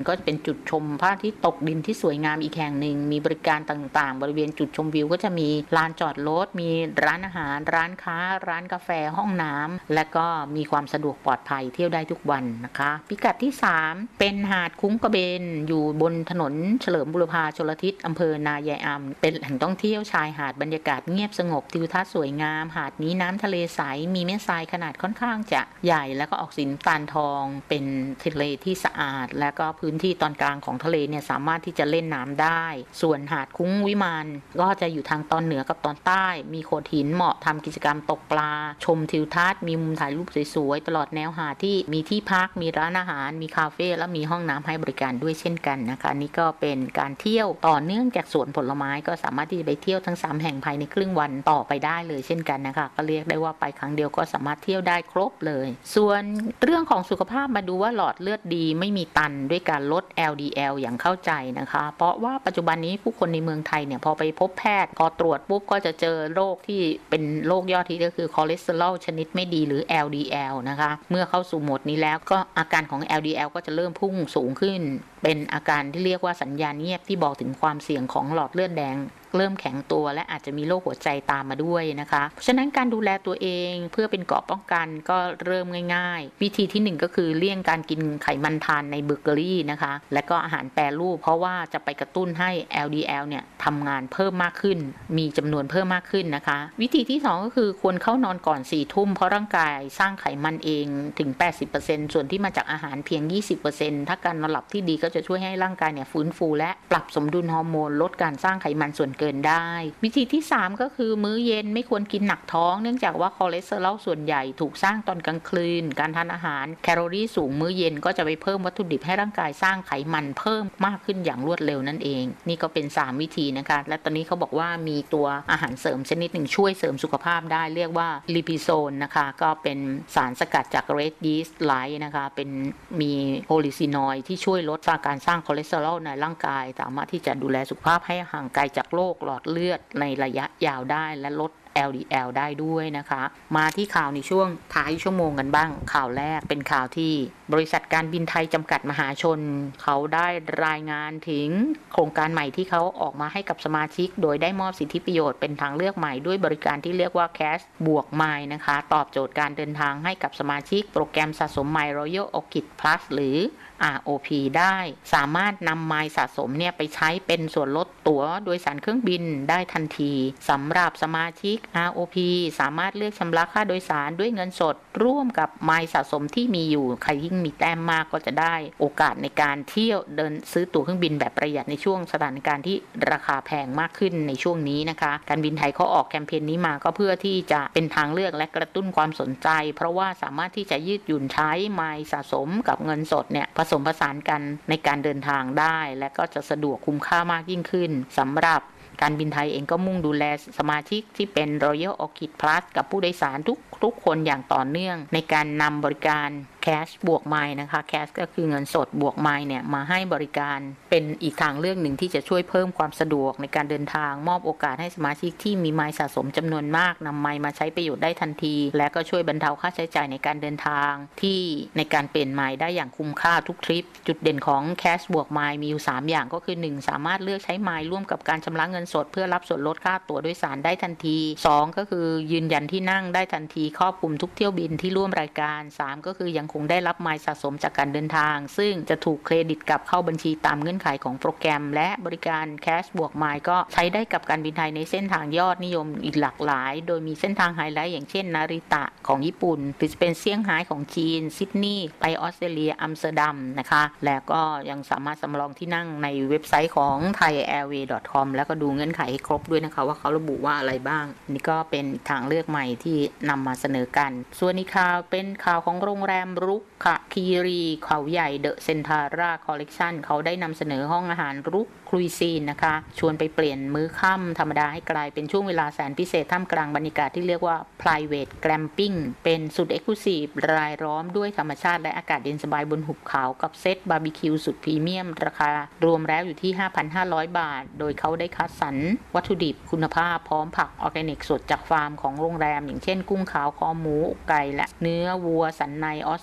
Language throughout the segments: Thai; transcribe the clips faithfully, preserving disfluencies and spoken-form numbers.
ก็เป็นจุดชมพระอาทิตย์ตกดินที่สวยงามอีกแห่งหนึ่งมีบริการต่างๆบริเวณจุดชมวิวก็จะมีลานจอดรถมีร้านอาหารร้านค้าร้านกาแฟห้องน้ำและก็มีความสะดวกปลอดภัยเที่ยวได้ทุกวันนะคะพิกัดที่สามเป็นหาดคุ้งกระเบนอยู่บนถนนเฉลิมบุรพาชลทิศอำเภอนายายอำเป็นแหล่งท่องเที่ยวชายหาดบรรยากาศเงียบสงบทิวทัศน์สวยงามหาดนี้น้ำทะเลใสมีเม็ดทรายขนาดค่อนข้างจะใหญ่แล้วก็ออกสีน้ำตาลทองเป็นทะเลที่สะอาดและก็พื้นที่ตอนกลางของทะเลเนี่ยสามารถที่จะเล่นน้ำได้ส่วนหาดคุ้งวิมานก็จะอยู่ทางตอนเหนือกับตอนใต้มีโขดหินเหมาะทำกิจกรรมตกปลาชมทิวทัศน์มีมุมถ่ายรูปสวยๆตลอดแนวหาดที่มีที่พักมีร้านอาหารมีคาเฟ่และมีห้องน้ำให้บริการด้วยเช่นกันนะคะนี่ก็เป็นการเที่ยวต่อเนื่องจากสวนผลไม้ก็สามารถที่จะไปเที่ยวทั้งสามแห่งภายในครึ่งวันต่อไปได้เลยเช่นกันนะคะก็เรียกได้ว่าไปครั้งเดียวก็สามารถเที่ยวได้ครบเลยส่วนเรื่องของสุขภาพมาดูว่าหลอดเลือดดีไม่มีตันด้วยการลด แอล ดี แอล อย่างเข้าใจนะคะเพราะว่าปัจจุบันนี้ผู้คนในเมืองไทยเนี่ยพอไปพบแพทย์พอตรวจปุ๊บก็จะเจอโรคที่เป็นโรคยอดฮิตก็คือคอเลสเตอรอลชนิดไม่ดีหรือ แอล ดี แอล นะคะเมื่อเข้าสู่โหมดนี้แล้วก็อาการของ แอล ดี แอล ก็จะเริ่มพุ่งสูงขึ้นเป็นอาการที่เรียกว่าสัญญาณเงียบที่บอกถึงความเสี่ยงของหลอดเลือดแดงเริ่มแข็งตัวและอาจจะมีโรคหัวใจตามมาด้วยนะคะเพราะฉะนั้นการดูแลตัวเองเพื่อเป็นเกราะป้องกันก็เริ่มง่ายๆวิธีที่หนึ่งก็คือเลี่ยงการกินไขมันทานในเบเกอรี่นะคะและก็อาหารแปรรูปเพราะว่าจะไปกระตุ้นให้ แอล ดี แอล เนี่ยทำงานเพิ่มมากขึ้นมีจำนวนเพิ่มมากขึ้นนะคะวิธีที่สองก็คือควรเข้านอนก่อนสี่ทุ่มเพราะร่างกายสร้างไขมันเองถึง แปดสิบเปอร์เซ็นต์ ส่วนที่มาจากอาหารเพียง ยี่สิบเปอร์เซ็นต์ ถ้าการนอนหลับที่ดีก็จะช่วยให้ร่างกายเนี่ยฟื้นฟูและปรับสมดุลฮอร์โมนลดการสร้างไขมันส่วนเกินได้วิธีที่สามก็คือมื้อเย็นไม่ควรกินหนักท้องเนื่องจากว่าคอเลสเตอรอลส่วนใหญ่ถูกสร้างตอนกลางคืนการทานอาหารแคลอรี่สูงมื้อเย็นก็จะไปเพิ่มวัตถุดิบให้ร่างกายสร้างไขมันเพิ่มมากขึ้นอย่างรวดเร็วนั่นเองนี่ก็เป็นสามวิธีนะคะและตอนนี้เขาบอกว่ามีตัวอาหารเสริมชนิดหนึ่งช่วยเสริมสุขภาพได้เรียกว่าลิปิโซนนะคะก็เป็นสารสกัดจากเรดยีสต์ไลท์นะคะเป็นมีโพลิซีนอยด์ที่ช่วยลดการสร้างคอเลสเตอรอลในร่างกายสามารถที่จะดูแลสุขภาพให้ห่างไกลจากโรคหลอดเลือดในระยะยาวได้และลด แอล ดี แอล ได้ด้วยนะคะมาที่ข่าวในช่วงท้ายชั่วโมงกันบ้างข่าวแรกเป็นข่าวที่บริษัทการบินไทยจำกัดมหาชนเขาได้รายงานถึงโครงการใหม่ที่เขาออกมาให้กับสมาชิกโดยได้มอบสิทธิประโยชน์เป็นทางเลือกใหม่ด้วยบริการที่เรียกว่า Cash บวก Miles นะคะตอบโจทย์การเดินทางให้กับสมาชิกโปรแกรมสะสม Miles Royal Orchid Plus หรือ อาร์ โอ พี ได้สามารถนำไมล์สะสมเนี่ยไปใช้เป็นส่วนลดตั๋วโดยสารเครื่องบินได้ทันทีสำหรับสมาชิก อาร์ โอ พี สามารถเลือกชำระค่าโดยสารด้วยเงินสดร่วมกับไมล์สะสมที่มีอยู่ใครยิ่งมีแต้มมากก็จะได้โอกาสในการเที่ยวเดินซื้อตั๋วเครื่องบินแบบประหยัดในช่วงสถานการณ์ที่ราคาแพงมากขึ้นในช่วงนี้นะคะการบินไทยเขาออกแคมเปญนี้มาก็เพื่อที่จะเป็นทางเลือกและกระตุ้นความสนใจเพราะว่าสามารถที่จะยืดหยุ่นใช้ไมล์สะสมกับเงินสดเนี่ยผสมผสานกันในการเดินทางได้และก็จะสะดวกคุ้มค่ามากยิ่งขึ้นสำหรับการบินไทยเองก็มุ่งดูแลสมาชิกที่เป็น Royal Orchid Plus กับผู้โดยสารทุกทุกคนอย่างต่อเนื่องในการนำบริการ Cash บวก Miles นะคะ Cash ก็คือเงินสดบวก Miles เนี่ยมาให้บริการเป็นอีกทางเลือกหนึ่งที่จะช่วยเพิ่มความสะดวกในการเดินทางมอบโอกาสให้สมาชิกที่มี Miles สะสมจำนวนมากนำ Miles มาใช้ประโยชน์ได้ทันทีและก็ช่วยบรรเทาค่าใช้จ่ายในการเดินทางที่ในการเปลี่ยน Miles ได้อย่างคุ้มค่าทุกทริปจุดเด่นของ Cash บวก Miles มีอยู่สามอย่างก็คือหนึ่งสามารถเลือกใช้ Miles ร่วมกับการชำระเงินสดเพื่อรับส่วนลดค่าตั๋วโดยสารได้ทันทีสองก็คือยืนยันที่นั่งได้ทันทีครอบคลุมทุกเที่ยวบินที่ร่วมรายการสามก็คือยังคงได้รับไมล์สะสมจากการเดินทางซึ่งจะถูกเครดิตกลับเข้าบัญชีตามเงื่อนไขของโปรแกรมและบริการ Cash บวก Miles ก็ใช้ได้กับการบินไทยในเส้นทางยอดนิยมอีกหลากหลายโดยมีเส้นทางไฮไลท์อย่างเช่นนาริตะของญี่ปุ่นหรือเป็นเซี่ยงไฮ้ของจีนซิดนีย์ไปออสเตรเลียอัมสเตอร์ดัมนะคะแล้วก็ยังสามารถสำรองที่นั่งในเว็บไซต์ของ ไทยแอร์เวย์ ดอท คอม แล้วก็ดูเงื่อนไขให้ครบด้วยนะคะว่าเขาระบุว่าอะไรบ้างนี่ก็เป็นทางเลือกใหม่ที่นำมาเสนอกันส่วนอีกข่าวเป็นข่าวของโรงแรมรุกขคีรีเขาใหญ่เดอะเซนทาร่าคอลเลกชันเขาได้นำเสนอห้องอาหารรุกคลุยซีนนะคะชวนไปเปลี่ยนมื้อค่ำธรรมดาให้กลายเป็นช่วงเวลาแสนพิเศษท่ามกลางบรรยากาศที่เรียกว่า private glamping เป็นสุดเอ็กซ์คลูซีฟรายล้อมด้วยธรรมชาติและอากาศเย็นสบายบนหุบเขากับเซตบาร์บีคิวสุดพรีเมียมราคารวมแล้วอยู่ที่ ห้าพันห้าร้อย บาทโดยเขาได้คัดสรรวัตถุดิบคุณภาพพร้อมผักออร์แกนิกสดจากฟาร์มของโรงแรมอย่างเช่นกุ้งขาวคอหมูอกไก่และเนื้อวัวสันในออสเตร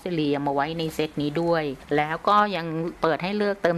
เลียมาไว้ในเซตนี้ด้วยแล้วก็ยังเปิดให้เลือกเติม